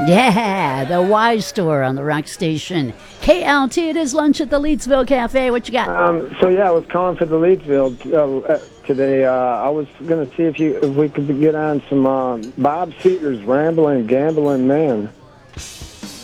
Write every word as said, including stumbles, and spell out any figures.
Yeah, the Y Store on the Rock Station. K L T, it is lunch at the Leedsville Cafe. What you got? Um, so yeah, I was calling for the Leedsville uh, today. Uh, I was going to see if you if we could get on some um, Bob Seger's Rambling Gambling Man.